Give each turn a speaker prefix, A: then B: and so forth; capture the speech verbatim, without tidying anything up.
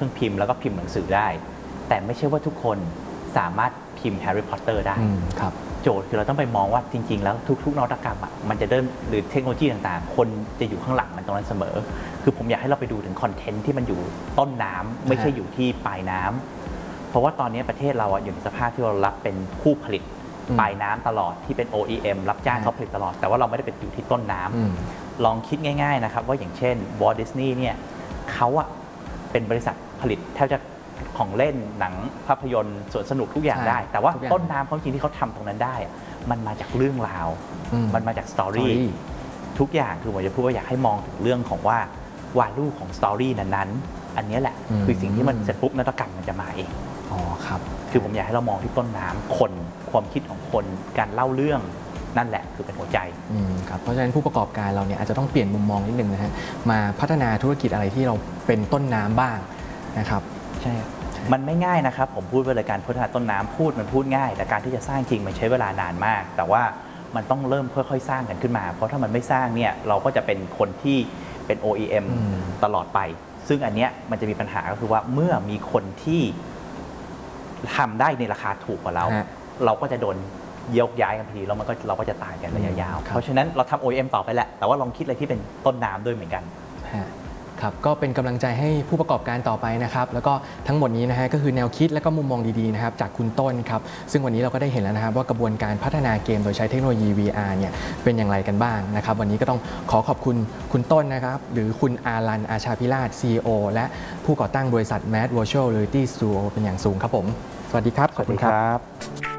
A: เครื่องพิมพ์แล้วก็พิมพ์หนังสือได้แต่ไม่ใช่ว่าทุกคนสามารถพิมพ์แฮร์รี่พอตเตอร์ได้
B: ครับ
A: โจทย์คือเราต้องไปมองว่าจริงๆแล้วทุกๆนวัตกรรมอ่ะมันจะเริ่มหรือเทคโนโลยีต่างๆคนจะอยู่ข้างหลังมันตรงนั้นเสมอคือผมอยากให้เราไปดูถึงคอนเทนต์ที่มันอยู่ต้นน้ำไม่ใช่อยู่ที่ปลายน้ำเพราะว่าตอนนี้ประเทศเราอยู่ในสภาพที่เรารับเป็นผู้ผลิตปลายน้ำตลอดที่เป็น โอ อี เอ็ม รับจ้างเขาผลิตตลอดแต่ว่าเราไม่ได้เป็นอยู่ที่ต้นน้ำลองคิดง่ายๆนะครับว่าอย่างเช่นวอลต์ดิสนีย์เนี่ยเขาอะเป็นบริษัทผลิตแทบจะของเล่นหนังภาพยนตร์สวนสนุกทุกอย่างได้แต่ว่าต้นน้ำเขาจริงที่เขาทำตรงนั้นได้มันมาจากเรื่องราวมันมาจากสตอรี่ทุกอย่างคือผมจะพูดว่าอยากให้มองถึงเรื่องของว่าวาลูของสตอรี่นั้นๆอันนี้แหละคือสิ่งที่มันเสร็จปุ๊บนวัตกรรมมันจะมาเอง
B: อ๋อครับ
A: คือผมอยากให้เรามองที่ต้นน้ำคนความคิดของคนการเล่าเรื่องนั่นแหละคือเป็นหัวใจ
B: ครับเพราะฉะนั้นผู้ประกอบการเราเนี่ยอาจจะต้องเปลี่ยนมุมมองนิดนึงนะฮะมาพัฒนาธุรกิจอะไรที่เราเป็นต้นน้ำบ้างนะครับ
A: ใช่มันไม่ง่ายนะครับผมพูดไปเลยการพัฒนาต้นน้ำพูดมันพูดง่ายแต่การที่จะสร้างจริงมันใช้เวลานานมากแต่ว่ามันต้องเริ่มค่อยๆสร้างกันขึ้นมาเพราะถ้ามันไม่สร้างเนี่ยเราก็จะเป็นคนที่เป็น โอ อี เอ็ม ตลอดไปซึ่งอันเนี้ยมันจะมีปัญหาก็คือว่าเมื่อมีคนที่ทำได้ในราคาถูกกว่าเราเราก็จะโดนยกย้ายกันทีแล้วมันก็เราก็จะตายกันระยะยาวเพราะฉะนั้นเราทำ โอ อี เอ็ม ต่อไปแหละแต่ว่าลองคิดอะไรที่เป็นต้นน้ำด้วยเหมือนกัน
B: ครับก็เป็นกำลังใจให้ผู้ประกอบการต่อไปนะครับแล้วก็ทั้งหมดนี้นะฮะก็คือแนวคิดและก็มุมมองดีๆนะครับจากคุณต้นครับซึ่งวันนี้เราก็ได้เห็นแล้วนะครับว่ากระบวนการพัฒนาเกมโดยใช้เทคโนโลยี วี อาร์ เนี่ยเป็นอย่างไรกันบ้างนะครับวันนี้ก็ต้องขอขอบคุณคุณต้นนะครับหรือคุณอารันอาชาพิราช ซี อี โอ และผู้ก่อตั้งบริษัท Mad Virtual Reality Studio เป็นอย่างสูงครับผมสวัสดีครับ
A: ขอบคุณครับ